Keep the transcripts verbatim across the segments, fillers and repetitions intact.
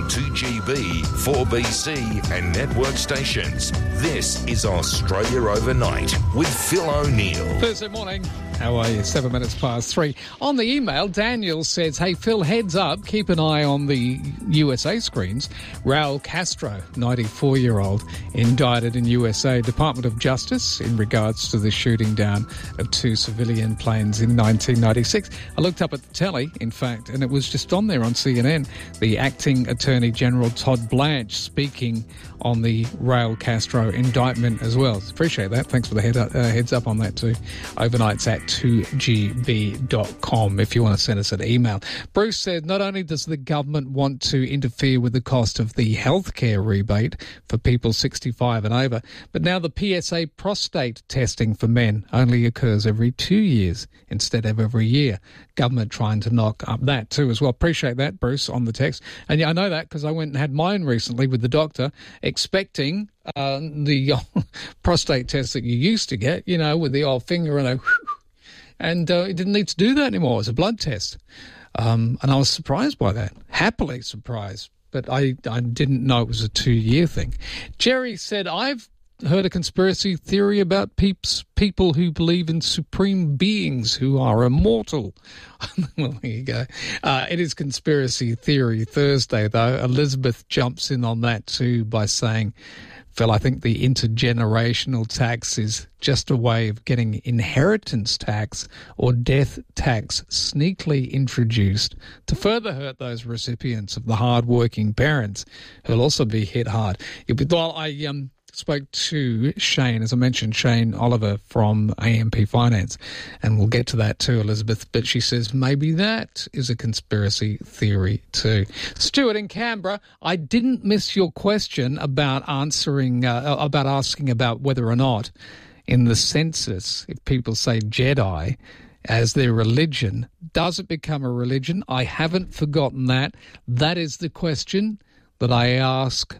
on two G B, four B C and network stations. This is Australia Overnight with Phil O'Neill. Thursday morning. How are you? Seven minutes past three. On the email, Daniel says, hey, Phil, heads up, keep an eye on the U S A screens. Raul Castro, ninety-four-year-old, indicted in U S A Department of Justice in regards to the shooting down of two civilian planes in nineteen ninety-six. I looked up at the telly, in fact, and it was just on there on C N N. The acting Attorney General Todd Blanche speaking on the Raul Castro indictment as well. Appreciate that. Thanks for the head up, uh, heads up on that too. Overnight's at two G B dot com if you want to send us an email. Bruce said, not only does the government want to interfere with the cost of the healthcare rebate for people sixty-five and over, but now the P S A prostate testing for men only occurs every two years instead of every year. Government trying to knock up that too as well. Appreciate that, Bruce, on the text. And yeah, I know that because I went and had mine recently with the doctor, expecting uh, the prostate test that you used to get, you know, with the old finger and a and uh, it didn't need to do that anymore. It was a blood test. Um, and I was surprised by that, happily surprised. But I, I didn't know it was a two-year thing. Jerry said, I've heard a conspiracy theory about peeps, people who believe in supreme beings who are immortal. Well, there you go. Uh, it is Conspiracy Theory Thursday, though. Elizabeth jumps in on that too by saying, Phil, I think the intergenerational tax is just a way of getting inheritance tax or death tax sneakily introduced to further hurt those recipients of the hard-working parents who'll also be hit hard. Well, I um. spoke to Shane, as I mentioned, Shane Oliver from A M P Finance, and we'll get to that too, Elizabeth, but she says maybe that is a conspiracy theory too. Stuart in Canberra, I didn't miss your question about answering, uh, about asking about whether or not in the census, if people say Jedi as their religion, does it become a religion? I haven't forgotten that. That is the question that I ask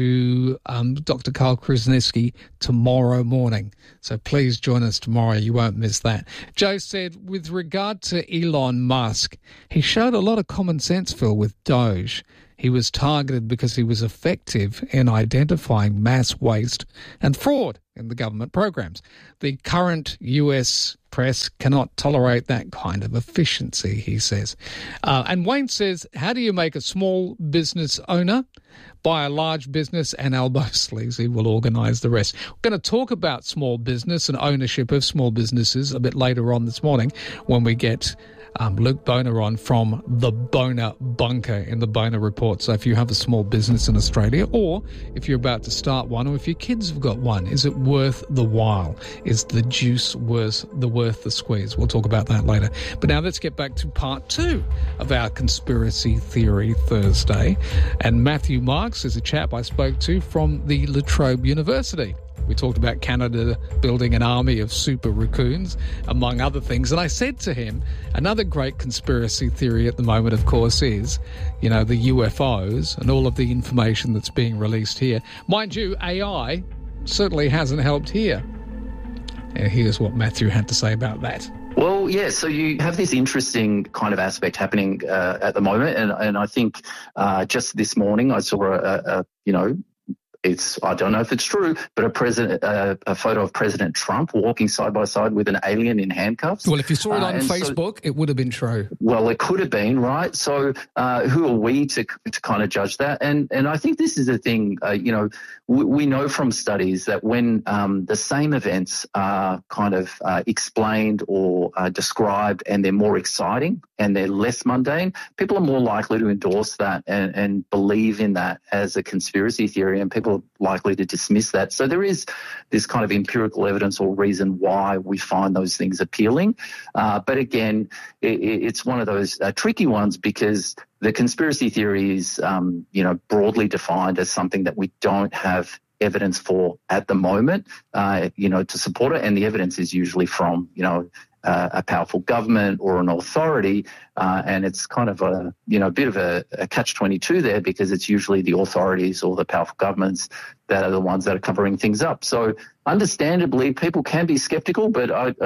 to um, Doctor Carl Krasniewski tomorrow morning. So please join us tomorrow. You won't miss that. Joe said, with regard to Elon Musk, he showed a lot of common sense, Phil, with Doge. He was targeted because he was effective in identifying mass waste and fraud in the government programs. The current U S press cannot tolerate that kind of efficiency, he says. Uh, and Wayne says, how do you make a small business owner buy a large business and elbow sleeves? He will organise the rest. We're going to talk about small business and ownership of small businesses a bit later on this morning when we get Um, Luke Boner on from the Boner Bunker in the Boner Report. So if you have a small business in Australia, or if you're about to start one, or if your kids have got one, is it worth the while? Is the juice worth the worth the squeeze? We'll talk about that later. But now let's get back to part two of our Conspiracy Theory Thursday. And Matthew Marks is a chap I spoke to from the La Trobe University. We talked about Canada building an army of super raccoons, among other things. And I said to him, another great conspiracy theory at the moment, of course, is, you know, the U F Os and all of the information that's being released here. Mind you, A I certainly hasn't helped here. And here's what Matthew had to say about that. Well, yeah, so you have this interesting kind of aspect happening uh, at the moment. And, and I think uh, just this morning I saw a, a you know, It's I don't know if it's true, but a president, uh, a photo of President Trump walking side by side with an alien in handcuffs. Well, if you saw it on uh, Facebook, so, it would have been true. Well, it could have been, right? So uh, who are we to to kind of judge that? And and I think this is a thing, uh, you know, we, we know from studies that when um, the same events are kind of uh, explained or uh, described and they're more exciting and they're less mundane, people are more likely to endorse that and, and believe in that as a conspiracy theory, and people likely to dismiss that. So there is this kind of empirical evidence or reason why we find those things appealing. Uh, but again, it, it's one of those uh, tricky ones because the conspiracy theory is, um, you know, broadly defined as something that we don't have evidence for at the moment, uh, you know, to support it. And the evidence is usually from, you know, Uh, a powerful government or an authority, uh, and it's kind of a, you know, a bit of a, a catch twenty-two there because it's usually the authorities or the powerful governments that are the ones that are covering things up. So understandably, people can be skeptical, but I, I'd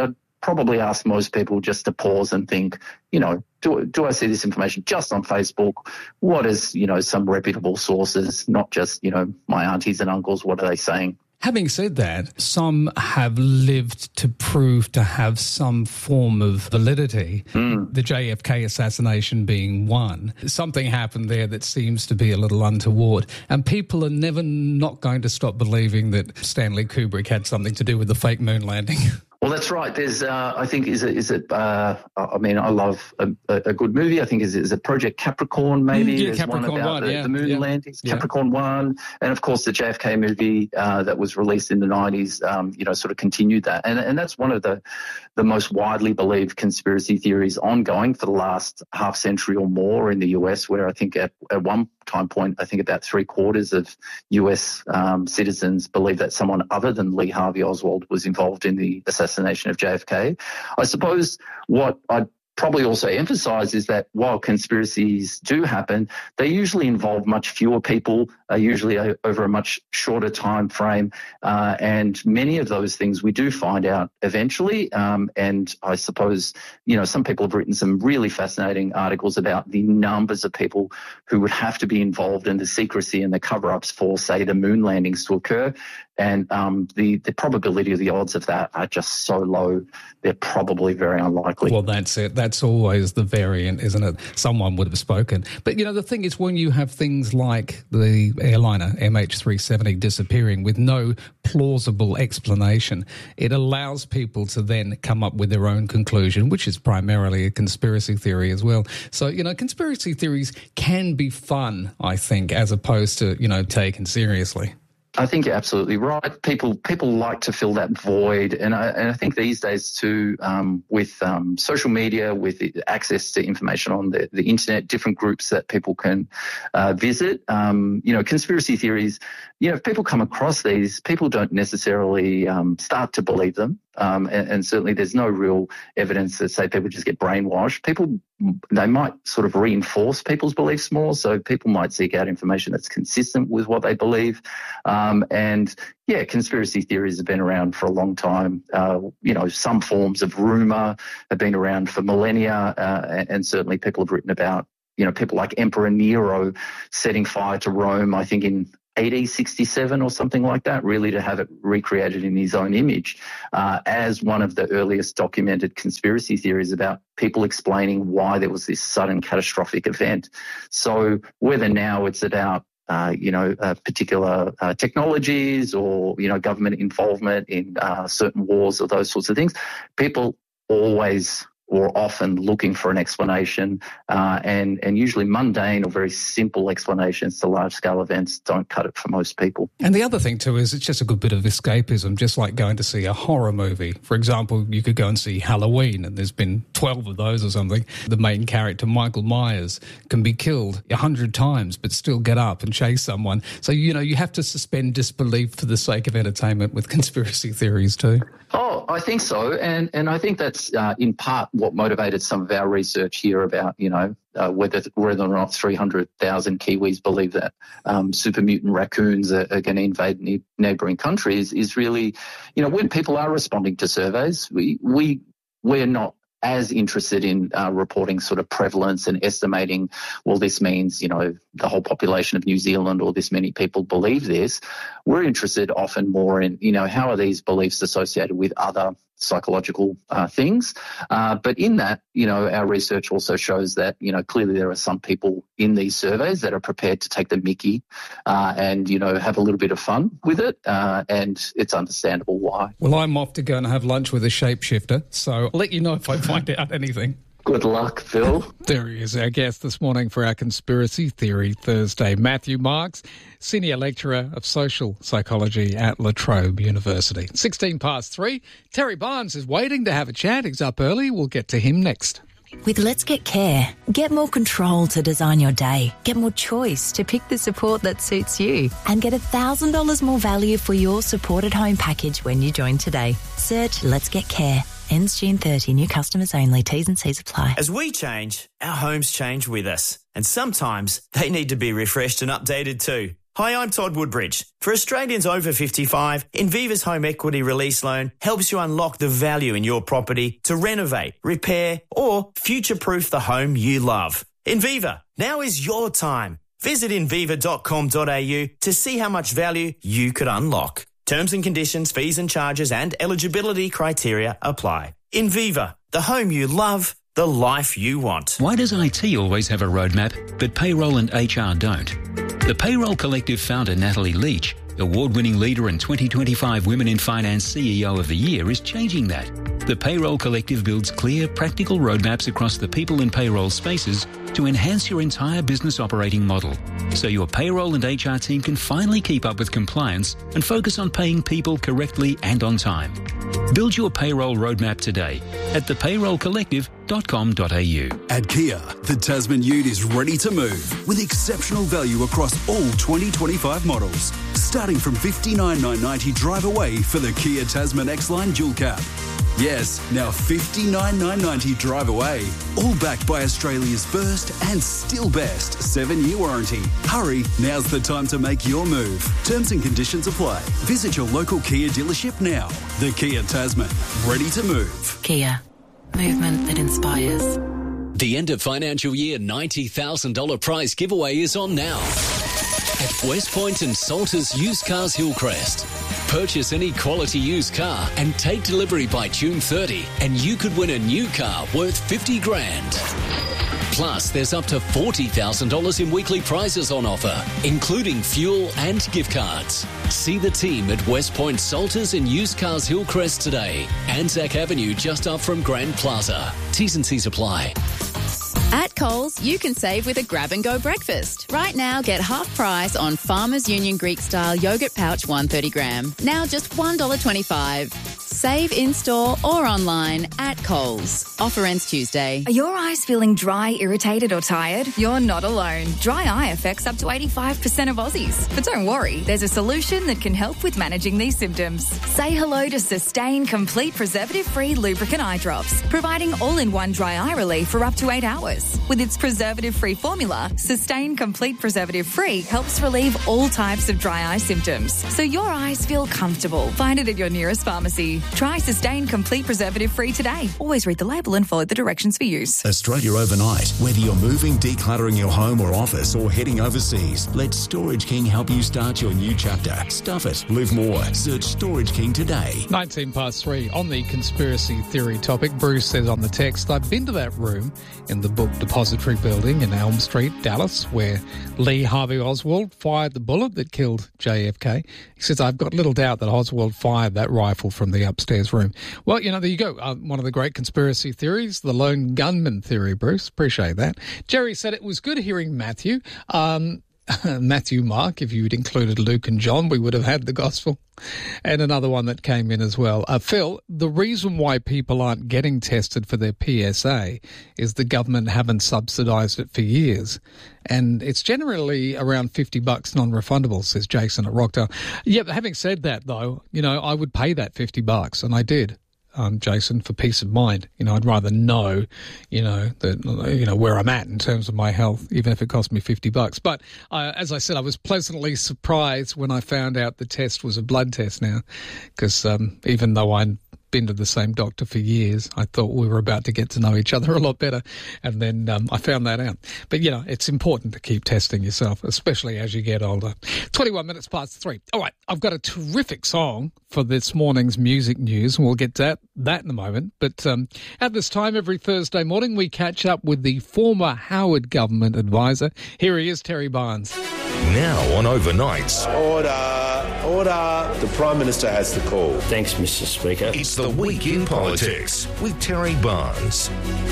probably ask most people just to pause and think, you know, do, do I see this information just on Facebook? What is, you know, some reputable sources, not just, you know, my aunties and uncles, what are they saying? Having said that, some have lived to prove to have some form of validity, mm. the J F K assassination being one. Something happened there that seems to be a little untoward, and people are never not going to stop believing that Stanley Kubrick had something to do with the fake moon landing. Well, that's right. There's, uh, I think, is it, is it, uh, I mean, I love a, a good movie. I think is is it Project Capricorn, maybe? Mm, yeah, There's Capricorn one about one, the, yeah, the moon yeah. landings, yeah. Capricorn one. And, of course, the J F K movie uh, that was released in the nineties, um, you know, sort of continued that. And and that's one of the, the most widely believed conspiracy theories ongoing for the last half century or more in the U S, where I think at, at one time point, I think about three quarters of U S um, citizens believe that someone other than Lee Harvey Oswald was involved in the assassination of J F K. I suppose what I'd probably also emphasize is that while conspiracies do happen, they usually involve much fewer people, uh, usually a, over a much shorter time frame, uh, and many of those things we do find out eventually. Um, and I suppose, you know, some people have written some really fascinating articles about the numbers of people who would have to be involved in the secrecy and the cover-ups for, say, the moon landings to occur. And um, the, the probability of the odds of that are just so low, they're probably very unlikely. Well, that's it. That's always the variant, isn't it? Someone would have spoken. But, you know, the thing is, when you have things like the airliner M H three seventy disappearing with no plausible explanation, it allows people to then come up with their own conclusion, which is primarily a conspiracy theory as well. So, you know, conspiracy theories can be fun, I think, as opposed to, you know, taken seriously. I think you're absolutely right. People people like to fill that void, and I, and I think these days too, um, with um, social media, with access to information on the, the internet, different groups that people can uh, visit. Um, you know, conspiracy theories. You know, if people come across these, people don't necessarily um, start to believe them, um, and, and certainly there's no real evidence that say people just get brainwashed. People, they might sort of reinforce people's beliefs more, so people might seek out information that's consistent with what they believe. Um, and yeah, conspiracy theories have been around for a long time. Uh, you know, some forms of rumor have been around for millennia, uh, and, and certainly people have written about, you know, people like Emperor Nero setting fire to Rome, I think in A D sixty-seven or something like that, really to have it recreated in his own image, uh, as one of the earliest documented conspiracy theories about people explaining why there was this sudden catastrophic event. So whether now it's about Uh, you know, uh, particular uh, technologies or, you know, government involvement in uh, certain wars or those sorts of things, people always or often looking for an explanation, uh, and, and usually mundane or very simple explanations to large-scale events don't cut it for most people. And the other thing, too, is it's just a good bit of escapism, just like going to see a horror movie. For example, you could go and see Halloween, and there's been twelve of those or something. The main character, Michael Myers, can be killed a hundred times but still get up and chase someone. So, you know, you have to suspend disbelief for the sake of entertainment with conspiracy theories, too. Oh, I think so. And and I think that's uh, in part what motivated some of our research here about, you know, uh, whether whether or not three hundred thousand Kiwis believe that um, super mutant raccoons are, are going to invade ne- neighbouring countries is really, you know, when people are responding to surveys, we, we, we're not as interested in uh, reporting sort of prevalence and estimating, well, this means, you know, the whole population of New Zealand or this many people believe this. We're interested often more in, you know, how are these beliefs associated with other psychological uh, things. Uh, but in that, you know, our research also shows that, you know, clearly there are some people in these surveys that are prepared to take the mickey uh, and, you know, have a little bit of fun with it. Uh, and it's understandable why. Well, I'm off to go and have lunch with a shapeshifter, so I'll let you know if I find out anything. Good luck, Phil. There he is, our guest this morning for our Conspiracy Theory Thursday. Matthew Marks, Senior Lecturer of Social Psychology at La Trobe University. sixteen past three. Terry Barnes is waiting to have a chat. He's up early. We'll get to him next. With Let's Get Care, get more control to design your day, get more choice to pick the support that suits you, and get one thousand dollars more value for your supported home package when you join today. Search Let's Get Care. Ends June thirtieth. New customers only. T's and C's apply. As we change, our homes change with us. And sometimes they need to be refreshed and updated too. Hi, I'm Todd Woodbridge. For Australians over fifty-five, Inviva's home equity release loan helps you unlock the value in your property to renovate, repair, or future-proof the home you love. Inviva, now is your time. Visit inviva dot com dot a u to see how much value you could unlock. Terms and conditions, fees and charges and eligibility criteria apply. Inviva, the home you love, the life you want. Why does I T always have a roadmap, but payroll and H R don't? The Payroll Collective founder Natalie Leach, award-winning leader and twenty twenty-five Women in Finance C E O of the Year, is changing that. The Payroll Collective builds clear, practical roadmaps across the people and payroll spaces to enhance your entire business operating model, so your payroll and H R team can finally keep up with compliance and focus on paying people correctly and on time. Build your payroll roadmap today at the payroll collective dot com dot a u. At Kia, the Tasman Ute is ready to move with exceptional value across all twenty twenty-five models, starting from fifty-nine thousand nine hundred ninety drive away for the Kia Tasman X-Line Dual Cab. Yes, now fifty-nine thousand nine hundred ninety drive away, all backed by Australia's first and still best seven-year warranty. Hurry, now's the time to make your move. Terms and conditions apply. Visit your local Kia dealership now. The Kia Tasman, ready to move. Kia, movement that inspires. The end of financial year ninety thousand dollars prize giveaway is on now at West Point and Salters Used Cars Hillcrest. Purchase any quality used car and take delivery by June thirtieth, and you could win a new car worth fifty grand. Plus, there's up to forty thousand dollars in weekly prizes on offer, including fuel and gift cards. See the team at West Point Salters and Used Cars Hillcrest today. Anzac Avenue just up from Grand Plaza. T's and C's apply. At Coles, you can save with a grab-and-go breakfast. Right now, get half price on Farmers Union Greek-style yogurt pouch one hundred thirty gram. Now just one dollar twenty-five. Save in-store or online at Coles. Offer ends Tuesday. Are your eyes feeling dry, irritated or tired? You're not alone. Dry eye affects up to eighty-five percent of Aussies. But don't worry, there's a solution that can help with managing these symptoms. Say hello to Sustain Complete Preservative-Free Lubricant Eye Drops, providing all-in-one dry eye relief for up to eight hours. With its preservative-free formula, Sustain Complete Preservative-Free helps relieve all types of dry eye symptoms, so your eyes feel comfortable. Find it at your nearest pharmacy. Try Sustain Complete Preservative-Free today. Always read the label and follow the directions for use. Australia Overnight. Whether you're moving, decluttering your home or office, or heading overseas, let Storage King help you start your new chapter. Stuff it. Live more. Search Storage King today. nineteen past three on the conspiracy theory topic. Bruce says on the text, I've been to that room in the book Depository Building in Elm Street, Dallas, where Lee Harvey Oswald fired the bullet that killed J F K. He says, I've got little doubt that Oswald fired that rifle from the upstairs room. Well, you know, there you go. Uh, one of the great conspiracy theories, the lone gunman theory, Bruce. Appreciate that. Jerry said it was good hearing Matthew. Um, Matthew, Mark, if you'd included Luke and John, we would have had the gospel. And another one that came in as well. Uh, Phil, the reason why people aren't getting tested for their P S A is the government haven't subsidised it for years. And it's generally around fifty bucks non-refundable, says Jason at Rockdale. Yeah, but having said that, though, you know, I would pay that fifty bucks, and I did. Um, Jason, for peace of mind. You know, I'd rather know, you know, that, you know, where I'm at in terms of my health, even if it cost me fifty bucks. But uh, as I said, I was pleasantly surprised when I found out the test was a blood test now, because um, even though I'd been to the same doctor for years, I thought we were about to get to know each other a lot better. And then um, I found that out. But, you know, it's important to keep testing yourself, especially as you get older. twenty-one minutes past three. All right, I've got a terrific song for this morning's music news, and we'll get to that, that in a moment. But um, at this time, every Thursday morning, we catch up with the former Howard government advisor. Here he is, Terry Barnes. Now on Overnights. Order, order. The Prime Minister has the call. Thanks, Mister Speaker. It's the Week in Politics with Terry Barnes.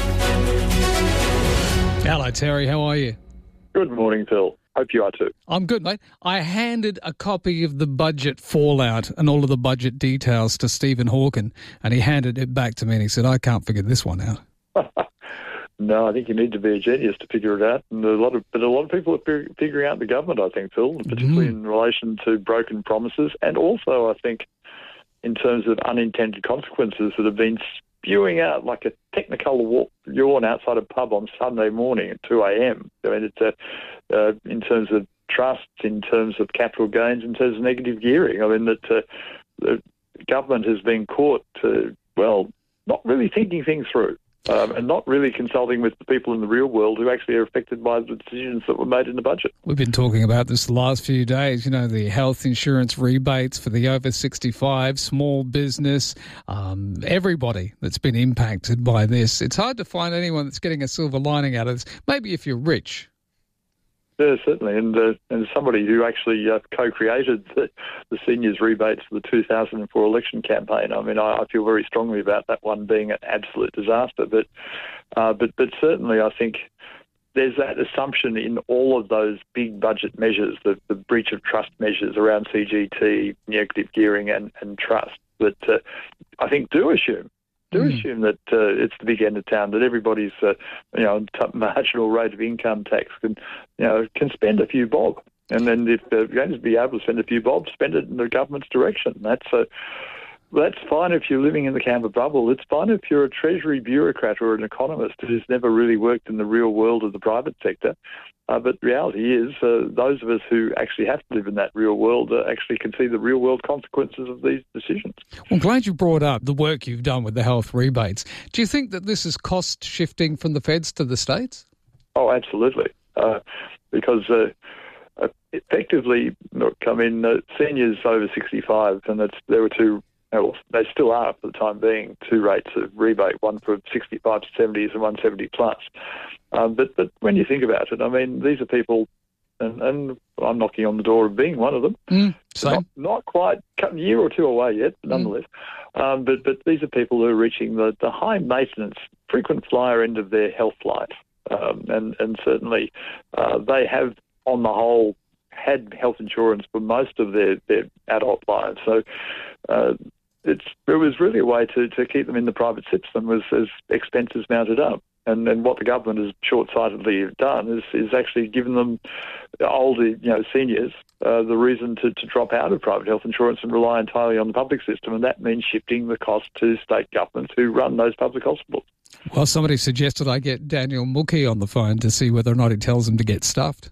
Hello, Terry. How are you? Good morning, Phil. Hope you are too. I'm good, mate. I handed a copy of the budget fallout and all of the budget details to Stephen Hawken, and he handed it back to me and he said, I can't figure this one out. No, I think you need to be a genius to figure it out. And a lot of, but a lot of people are figuring out the government, I think, Phil, particularly mm. in relation to broken promises, and also, I think, in terms of unintended consequences that have been spewing out like a technicolor yawn outside a pub on Sunday morning at two a.m. I mean, it's a, uh, in terms of trusts, in terms of capital gains, in terms of negative gearing. I mean, that uh, the government has been caught, uh, well, not really thinking things through. Um, and not really consulting with the people in the real world who actually are affected by the decisions that were made in the budget. We've been talking about this the last few days, you know, the health insurance rebates for the over sixty-five, small business, um, everybody that's been impacted by this. It's hard to find anyone that's getting a silver lining out of this. Maybe if you're rich. Yeah, certainly. And uh, and somebody who actually uh, co-created the, the seniors rebates for the two thousand four election campaign. I mean, I, I feel very strongly about that one being an absolute disaster. But, uh, but, but certainly I think there's that assumption in all of those big budget measures, the, the breach of trust measures around C G T, negative gearing and, and trust, that uh, I think do assume Do mm. assume that uh, it's the big end of town, that everybody's, uh, you know, t- marginal rate of income tax can, you know, can spend a few bob. And then if they're going to be able to spend a few bob, spend it in the government's direction. That's a, that's fine if you're living in the Canberra bubble. It's fine if you're a Treasury bureaucrat or an economist who's never really worked in the real world of the private sector. Uh, but the reality is uh, those of us who actually have to live in that real world uh, actually can see the real world consequences of these decisions. Well, I'm glad you brought up the work you've done with the health rebates. Do you think that this is cost shifting from the feds to the states? Oh, absolutely. Uh, because uh, uh, effectively, look, I mean, uh, seniors over sixty-five, and that's, there were two, well, they still are for the time being, two rates of rebate, one for sixty-five to seventies and one seventy plus. Um, but, but when you think about it, I mean, these are people, and, and I'm knocking on the door of being one of them. Mm, same. Not, not quite a year or two away yet, but nonetheless. Mm. Um, but, but these are people who are reaching the, the high maintenance, frequent flyer end of their health life. Um, and, and certainly uh, they have, on the whole, had health insurance for most of their, their adult lives. So uh, it's it was really a way to, to keep them in the private system as, as expenses mounted up. And, and what the government has short-sightedly done is, is actually given them, older, you know, seniors, uh, the reason to, to drop out of private health insurance and rely entirely on the public system. And that means shifting the cost to state governments who run those public hospitals. Well, somebody suggested I get Daniel Mookhey on the phone to see whether or not he tells them to get stuffed.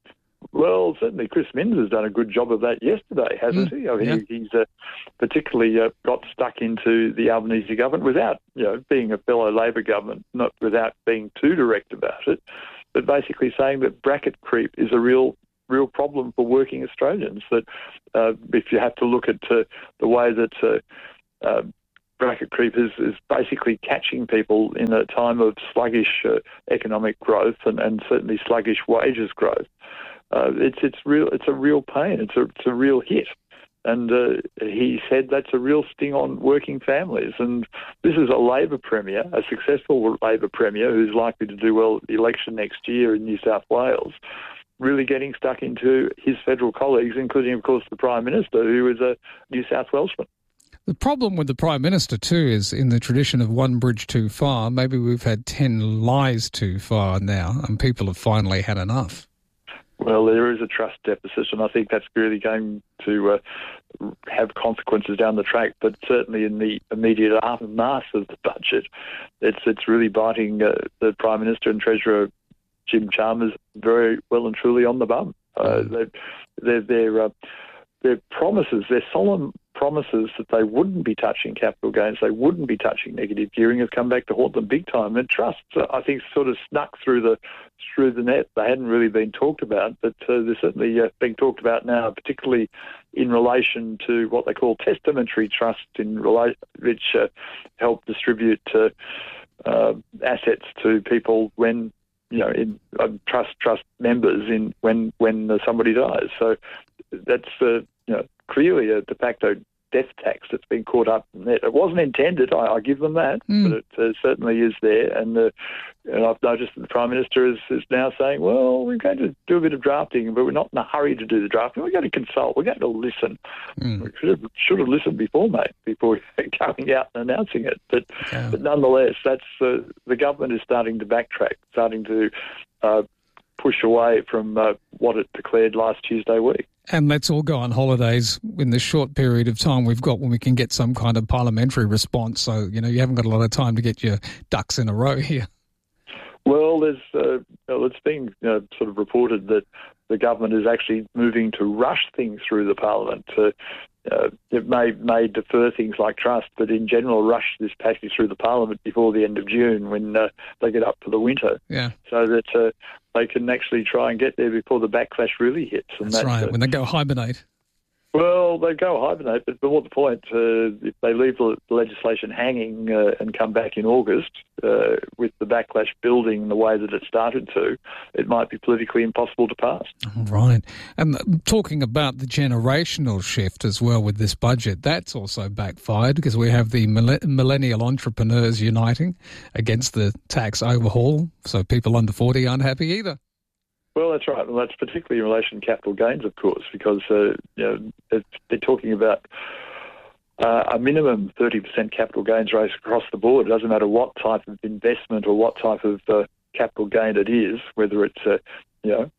Well, certainly Chris Minns has done a good job of that yesterday, hasn't mm, he? I mean, yeah. he, he's uh, particularly uh, got stuck into the Albanese government without, you know, being a fellow Labor government, not without being too direct about it, but basically saying that bracket creep is a real real problem for working Australians, that uh, if you have to look at uh, the way that uh, uh, bracket creep is, is basically catching people in a time of sluggish uh, economic growth and, and certainly sluggish wages growth. Uh, it's it's real. It's a real pain. It's a it's a real hit, and uh, he said that's a real sting on working families. And this is a Labor premier, a successful Labor premier who's likely to do well at the election next year in New South Wales, really getting stuck into his federal colleagues, including, of course, the Prime Minister, who is a New South Welshman. The problem with the Prime Minister, too, is in the tradition of one bridge too far, maybe we've had ten lies too far now, and people have finally had enough. Well, there is a trust deficit, and I think that's really going to uh, have consequences down the track. But certainly in the immediate aftermath of the budget, it's it's really biting uh, the Prime Minister and Treasurer Jim Chalmers very well and truly on the bum. Uh, their their uh, their promises, their solemn promises that they wouldn't be touching capital gains, they wouldn't be touching negative gearing, have come back to haunt them big time. And trusts, uh, I think, sort of snuck through the through the net. They hadn't really been talked about, but uh, they're certainly uh, being talked about now, particularly in relation to what they call testamentary trusts, in rela- which uh, help distribute uh, uh, assets to people when, you know, in uh, trust trust members in when when uh, somebody dies. So that's uh, you know clearly a de facto death tax that's been caught up in that. It wasn't intended, I, I give them that, mm. but it uh, certainly is there. And, uh, and I've noticed that the Prime Minister is, is now saying, well, we're going to do a bit of drafting, but we're not in a hurry to do the drafting. We're going to consult. We're going to listen. Mm. We should have, should have listened before, mate, before coming out and announcing it. But, yeah. but nonetheless, that's uh, the government is starting to backtrack, starting to uh, push away from uh, what it declared last Tuesday week. And let's all go on holidays in the short period of time we've got when we can get some kind of parliamentary response. So, you know, you haven't got a lot of time to get your ducks in a row here. Well, there's uh, well, it's been uh, sort of reported that the government is actually moving to rush things through the parliament. To, uh, it may may defer things like trust, but in general rush this package through the parliament before the end of June when uh, they get up for the winter. Yeah. So that uh, they can actually try and get there before the backlash really hits. And That's, that's right, uh, when they go hibernate. Well, they go hibernate, but, but what's the point? Uh, if they leave the legislation hanging uh, and come back in August, uh, with the backlash building the way that it started to, it might be politically impossible to pass. Right. And talking about the generational shift as well with this budget, that's also backfired because we have the millennial entrepreneurs uniting against the tax overhaul, so people under forty aren't happy either. Well, that's right. Well, that's particularly in relation to capital gains, of course, because uh, you know it's, they're talking about uh, a minimum thirty percent capital gains rate across the board. It doesn't matter what type of investment or what type of uh, capital gain it is, whether it's uh, you know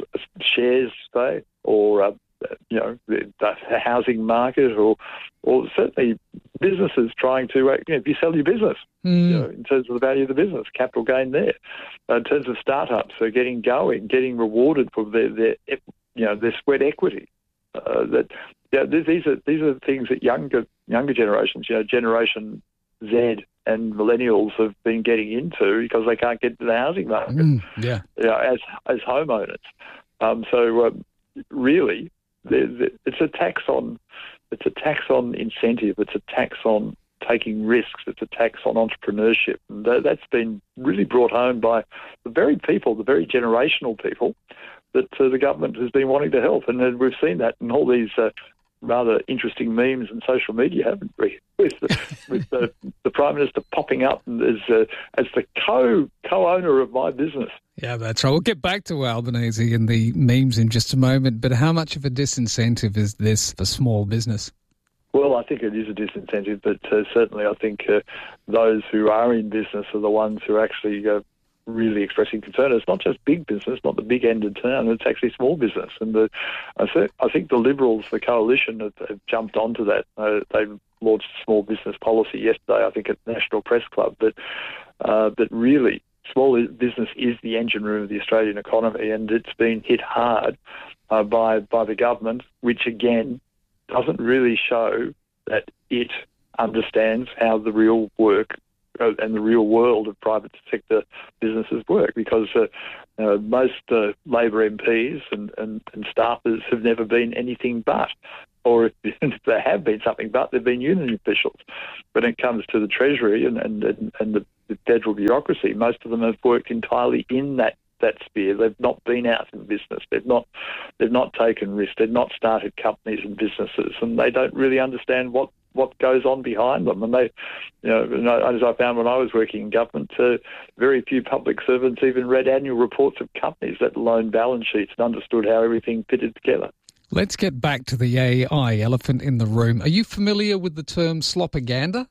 shares, say, or uh, you know the, the housing market, or or certainly businesses trying to, you know, if you sell your business, mm. you know, in terms of the value of the business, capital gain there. Uh, in terms of startups, so getting going, getting rewarded for their, their you know, their sweat equity. Uh, that yeah, these are these are things that younger younger generations, you know, Generation Z and millennials have been getting into because they can't get to the housing market. Mm, yeah, you know, as as homeowners. Um, so um, really, it's a tax on it's a tax on incentive. It's a tax on taking risks. It's a tax on entrepreneurship. And that's been really brought home by the very people, the very generational people that uh, the government has been wanting to help. And uh, we've seen that in all these uh, rather interesting memes and social media, haven't we? With the, with the, the Prime Minister popping up as uh, as the co co-owner of my business. Yeah, that's right. We'll get back to Albanese and the memes in just a moment, but how much of a disincentive is this for small business? Well, I think it is a disincentive, but uh, certainly I think uh, those who are in business are the ones who are actually uh, really expressing concern. It's not just big business, not the big end of town, it's actually small business. And the, I, th- I think the Liberals, the coalition, have, have jumped onto that. Uh, they launched small business policy yesterday, I think, at the National Press Club. But, uh, but really, small business is the engine room of the Australian economy, and it's been hit hard uh, by by the government, which, again, doesn't really show that it understands how the real work uh, and the real world of private sector businesses work, because uh, uh, most uh, Labor M Ps and, and, and staffers have never been anything but, or if, if they have been something but, they've been union officials. When it comes to the Treasury and, and, and, and the, the federal bureaucracy, most of them have worked entirely in that that sphere. They've not been out in business. They've not they've not taken risks. They've not started companies and businesses, and they don't really understand what, what goes on behind them. And they, you know, as I found when I was working in government, uh, very few public servants even read annual reports of companies, let alone balance sheets, and understood how everything fitted together. Let's get back to the A I elephant in the room. Are you familiar with the term slopaganda?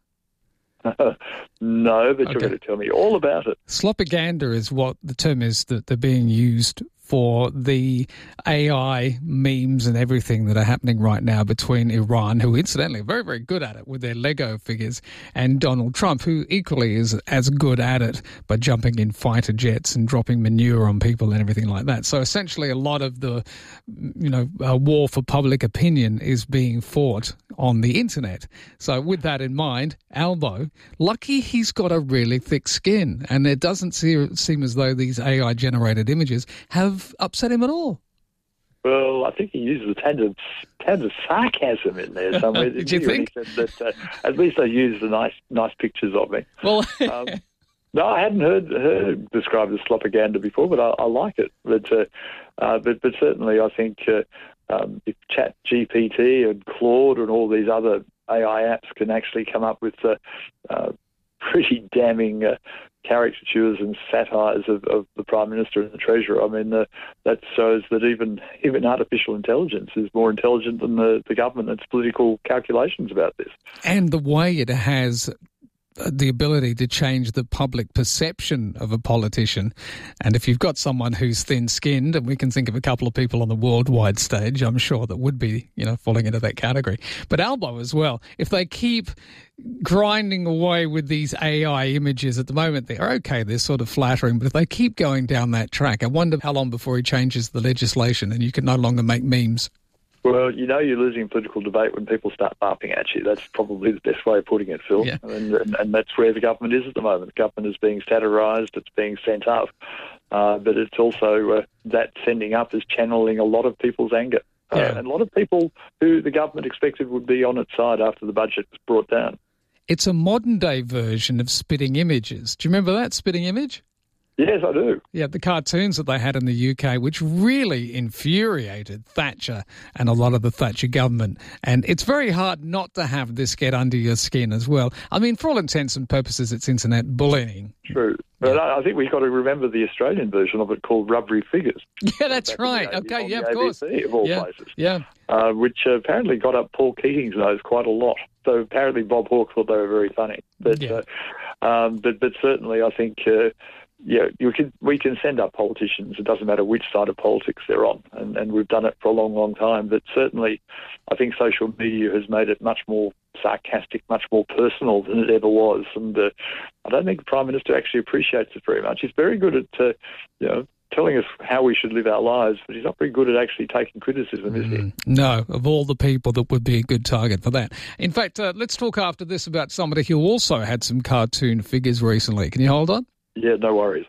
No, but okay. You're going to tell me all about it. Slopaganda is what the term is that they're being used for the A I memes and everything that are happening right now between Iran, who incidentally are very, very good at it with their Lego figures, and Donald Trump, who equally is as good at it by jumping in fighter jets and dropping manure on people and everything like that. So essentially a lot of the, you know, uh, war for public opinion is being fought on the internet. So with that in mind, Albo, lucky he's got a really thick skin, and it doesn't see, seem as though these A I-generated images have upset him at all. Well, I think he uses a tad of, tad of sarcasm in there somewhere. Did you think? He said that, uh, at least they used the nice nice pictures of me. Well, um, no, I hadn't heard heard described as slopaganda before, but I, I like it. But, uh, uh, but but certainly, I think uh, um, if Chat G P T and Claude and all these other A I apps can actually come up with uh, uh, pretty damning uh, caricatures and satires of, of the Prime Minister and the Treasurer, I mean, uh, that shows that even even artificial intelligence is more intelligent than the, the government and its political calculations about this. And the way it has the ability to change the public perception of a politician. And if you've got someone who's thin-skinned, and we can think of a couple of people on the worldwide stage, I'm sure that would be, you know, falling into that category. But Albo as well, if they keep grinding away with these A I images at the moment, they're okay, they're sort of flattering, but if they keep going down that track, I wonder how long before he changes the legislation and you can no longer make memes. Well, you know you're losing political debate when people start barking at you. That's probably the best way of putting it, Phil. Yeah. And, and, and that's where the government is at the moment. The government is being satirised, it's being sent up, uh, but it's also uh, that sending up is channeling a lot of people's anger. Uh, Yeah. and a lot of people who the government expected would be on its side after the budget was brought down. It's a modern-day version of Spitting Images. Do you remember that, Spitting Image? Yes, I do. Yeah, the cartoons that they had in the U K, which really infuriated Thatcher and a lot of the Thatcher government. And it's very hard not to have this get under your skin as well. I mean, for all intents and purposes, it's internet bullying. True. But I I think we've got to remember the Australian version of it called Rubbery Figures. Yeah, that's Back in right. the eighties Okay, on yeah, the of course. A B C, of all yeah, places. yeah. Uh, which uh, apparently got up Paul Keating's nose quite a lot. So apparently Bob Hawke thought they were very funny. But Yeah. uh, um, but, but certainly I think... Uh, Yeah, you can, we can send up politicians. It doesn't matter which side of politics they're on, and, and we've done it for a long, long time. But certainly, I think social media has made it much more sarcastic, much more personal than it ever was. And uh, I don't think the Prime Minister actually appreciates it very much. He's very good at, uh, you know, telling us how we should live our lives, but he's not very good at actually taking criticism, is he? No, of all the people that would be a good target for that. In fact, uh, let's talk after this about somebody who also had some cartoon figures recently. Can you hold on? Yeah, no worries.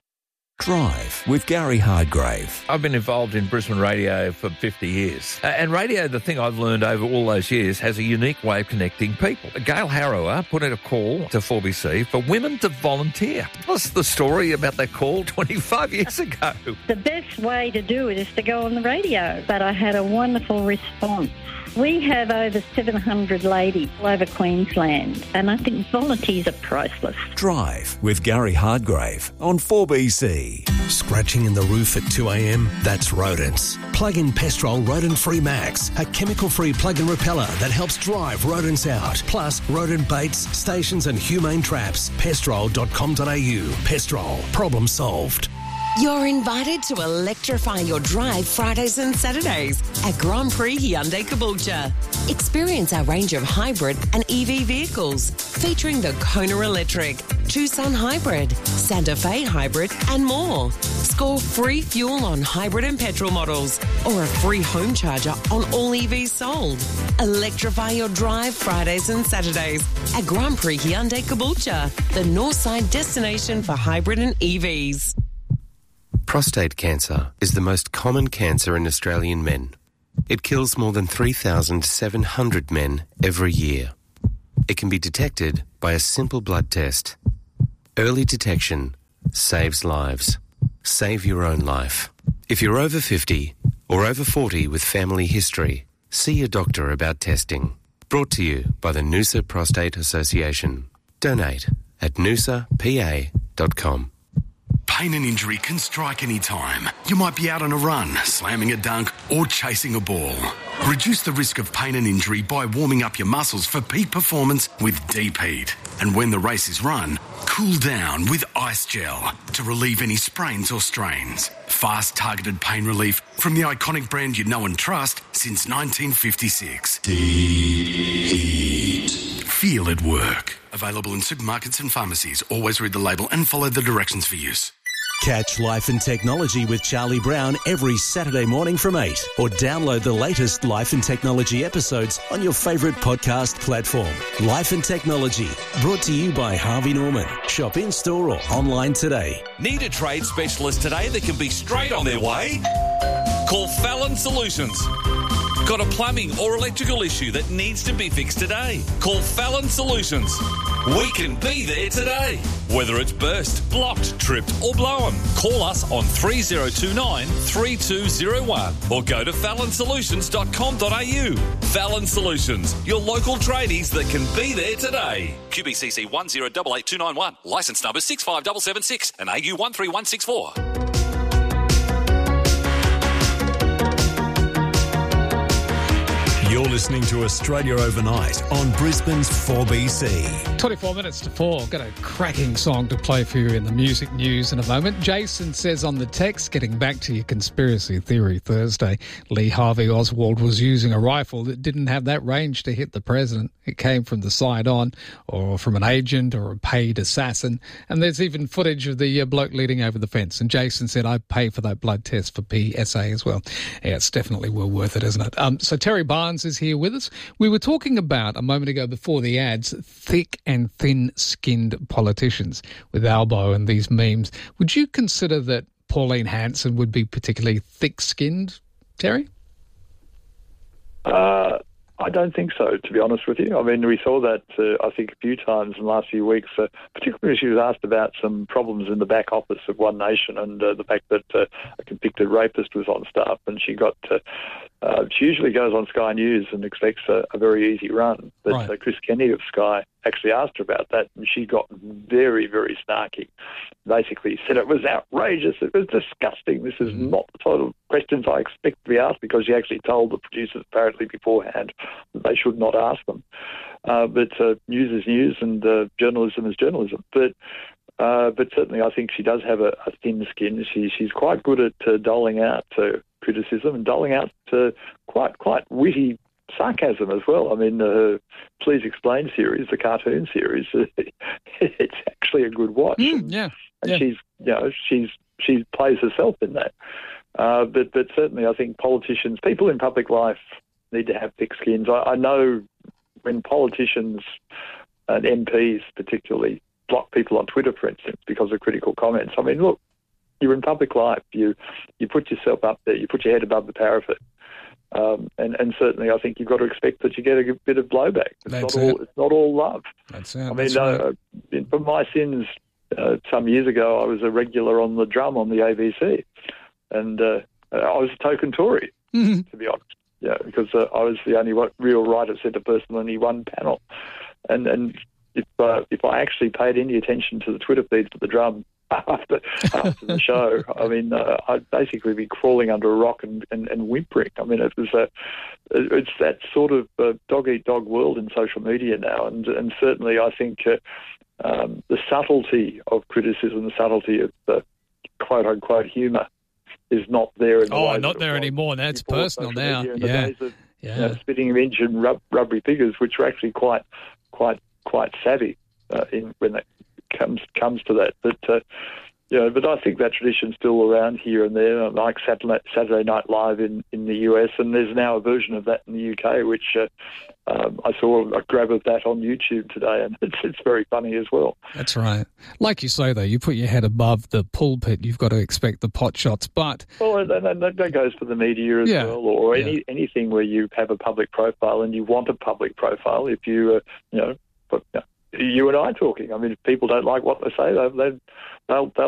Drive with Gary Hardgrave. I've been involved in Brisbane radio for fifty years. Uh, and radio, the thing I've learned over all those years, has a unique way of connecting people. Gail Harrower put out a call to four B C for women to volunteer. What's the story about that call twenty-five years ago? The best way to do it is to go on the radio. But I had a wonderful response. We have over seven hundred ladies all over Queensland, and I think volunteers are priceless. Drive with Gary Hardgrave on four B C. Scratching in the roof at two a.m? That's rodents. Plug in Pestrol Rodent-Free Max, a chemical-free plug-in repeller that helps drive rodents out. Plus, rodent baits, stations and humane traps. pestrol dot com dot a u. Pestrol. Problem solved. You're invited to electrify your drive Fridays and Saturdays at Grand Prix Hyundai Caboolture. Experience our range of hybrid and E V vehicles featuring the Kona Electric, Tucson Hybrid, Santa Fe Hybrid and more. Score free fuel on hybrid and petrol models or a free home charger on all E Vs sold. Electrify your drive Fridays and Saturdays at Grand Prix Hyundai Caboolture, the Northside destination for hybrid and E Vs. Prostate cancer is the most common cancer in Australian men. It kills more than three thousand seven hundred men every year. It can be detected by a simple blood test. Early detection saves lives. Save your own life. If you're over fifty or over forty with family history, see your doctor about testing. Brought to you by the Noosa Prostate Association. Donate at noosa p a dot com. Pain and injury can strike any time. You might be out on a run, slamming a dunk, or chasing a ball. Reduce the risk of pain and injury by warming up your muscles for peak performance with Deep Heat. And when the race is run, cool down with Ice Gel to relieve any sprains or strains. Fast, targeted pain relief from the iconic brand you know and trust since nineteen fifty-six. Deep Heat. Feel it work. Available in supermarkets and pharmacies. Always read the label and follow the directions for use. Catch Life and Technology with Charlie Brown every Saturday morning from eight, or download the latest Life and Technology episodes on your favourite podcast platform. Life and Technology, brought to you by Harvey Norman. Shop in-store or online today. Need a trade specialist today that can be straight on their way? Call Fallon Solutions. Got a plumbing or electrical issue that needs to be fixed today? Call Fallon Solutions. We can be there today. Whether it's burst, blocked, tripped or blown, call us on three oh two nine, three two oh one or go to fallon solutions dot com dot a u. Fallon Solutions, your local tradies that can be there today. Q B C C one zero eight eight two nine one. Licence number six five seven seven six and A U one three one six four. You're listening listening to Australia Overnight on Brisbane's four B C. twenty-four minutes to four. Got a cracking song to play for you in the music news in a moment. Jason says on the text, getting back to your conspiracy theory Thursday, Lee Harvey Oswald was using a rifle that didn't have that range to hit the president. It came from the side on, or from an agent or a paid assassin. And there's even footage of the uh, bloke leading over the fence. And Jason said, I'd pay for that blood test for P S A as well. Yeah, it's definitely well worth it, isn't it? Um, so Terry Barnes is here with us. We were talking about, a moment ago before the ads, thick and thin-skinned politicians with Albo and these memes. Would you consider that Pauline Hanson would be particularly thick-skinned, Terry? Uh, I don't think so, to be honest with you. I mean, we saw that, uh, I think, a few times in the last few weeks, uh, particularly she was asked about some problems in the back office of One Nation and uh, the fact that uh, a convicted rapist was on staff, and she got... Uh, uh, she usually goes on Sky News and expects a, a very easy run. But Right. uh, Chris Kenny of Sky actually asked her about that, and she got very, very snarky. Basically said it was outrageous, it was disgusting. This is Mm-hmm. not the sort of questions I expect to be asked, because she actually told the producers apparently beforehand that they should not ask them. Uh, but uh, news is news, and uh, journalism is journalism. But uh, but certainly I think she does have a, a thin skin. She, she's quite good at uh, doling out uh, criticism and doling out uh, quite quite witty sarcasm as well. I mean, uh, Please Explain series, the cartoon series, it's actually a good watch. Mm, yeah, and yeah. she's, you know, she's she plays herself in that. Uh, but but certainly, I think politicians, people in public life, need to have thick skins. I, I know when politicians and M Ps particularly block people on Twitter, for instance, because of critical comments. I mean, look, you're in public life. You you put yourself up there. You put your head above the parapet. Um, and, and certainly, I think you've got to expect that you get a bit of blowback. It's That's not it. all. It's not all love. That's it. I mean, That's right. uh, in- for my sins, uh, some years ago, I was a regular on the drum on the A B C, and uh, I was a token Tory, Mm-hmm. to be honest. Yeah, because uh, I was the only one, real right of centre person on any one panel, and and if uh, if I actually paid any attention to the Twitter feed for the drum after after the show, I mean, uh, I'd basically be crawling under a rock and, and, and whimpering. I mean, it was a, it's that sort of uh, dog-eat-dog world in social media now, and and certainly I think uh, um, the subtlety of criticism, the subtlety of the quote-unquote humour is not there. In the Oh, way not that it there was anymore. That's before personal social now. media in Yeah. the days of, Yeah. you know, spitting image and rub, rubbery figures, which are actually quite, quite, quite savvy uh, in when that comes comes to that. But uh, you know, but I think that tradition's still around here and there, like Saturday, Saturday Night Live in, in the U S, and there's now a version of that in the U K, which uh, um, I saw a grab of that on YouTube today, and it's it's very funny as well. That's right. Like you say, though, you put your head above the pulpit, you've got to expect the pot shots. But Well, that, that, that goes for the media as Yeah, well, or yeah. any anything where you have a public profile and you want a public profile. If you, uh, you know, but, you know, you and I talking. I mean, if people don't like what they say, they, they, they'll they'll